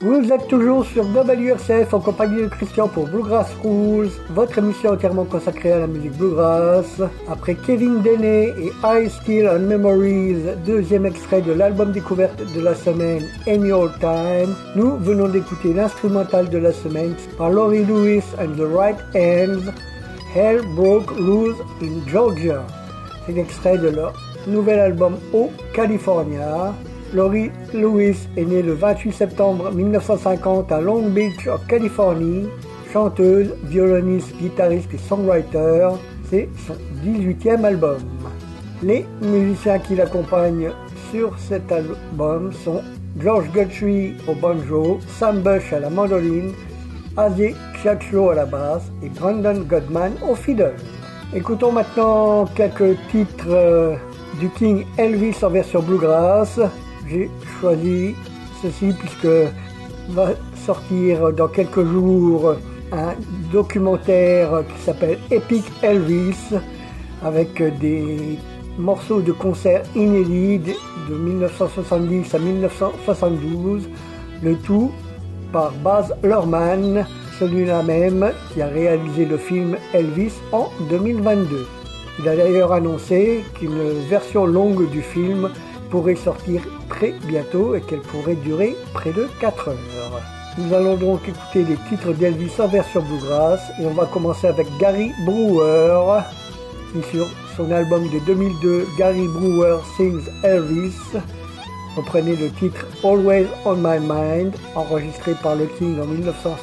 Vous êtes toujours sur WRCF en compagnie de Christian pour Bluegrass Rules, votre émission entièrement consacrée à la musique bluegrass. Après Kevin Deney et I Still on Memories, deuxième extrait de l'album découverte de la semaine Any Old Time, nous venons d'écouter l'instrumental de la semaine par Laurie Lewis and the Right Hands, Hell Broke Loose in Georgia. C'est l'extrait de leur nouvel album Oh California. Laurie Lewis est née le 28 septembre 1950 à Long Beach, en Californie. Chanteuse, violoniste, guitariste et songwriter, c'est son 18e album. Les musiciens qui l'accompagnent sur cet album sont George Guthrie au banjo, Sam Bush à la mandoline, Ozzie Chiachlo à la basse et Brandon Goodman au fiddle. Écoutons maintenant quelques titres du King Elvis en version bluegrass. J'ai choisi ceci puisque va sortir dans quelques jours un documentaire qui s'appelle Epic Elvis avec des morceaux de concerts inédits de 1970 à 1972, le tout par Baz Luhrmann, celui-là même qui a réalisé le film Elvis en 2022. Il a d'ailleurs annoncé qu'une version longue du film pourrait sortir très bientôt et qu'elle pourrait durer près de 4 heures. Nous allons donc écouter les titres d'Elvis en version bluegrass et on va commencer avec Gary Brewer qui sur son album de 2002 Gary Brewer Sings Elvis reprenait le titre Always on My Mind enregistré par le King en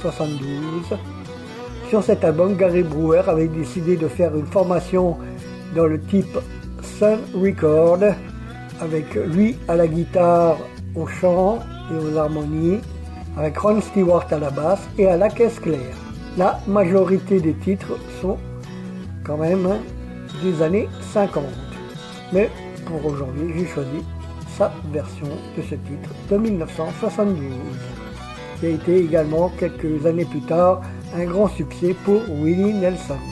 1972. Sur cet album, Gary Brewer avait décidé de faire une formation dans le type Sun Record avec lui à la guitare, au chant et aux harmonies, avec Ron Stewart à la basse et à la caisse claire. La majorité des titres sont quand même des années 50. Mais pour aujourd'hui, j'ai choisi sa version de ce titre de 1972, qui a été également quelques années plus tard un grand succès pour Willie Nelson.